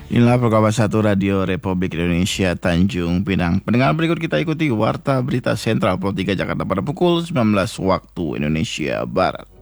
Inilah program satu Radio Republik Indonesia Tanjung Pinang. Pendengar berikut kita ikuti Warta Berita Sentral Pol 3 Jakarta pada pukul 19 waktu Indonesia Barat.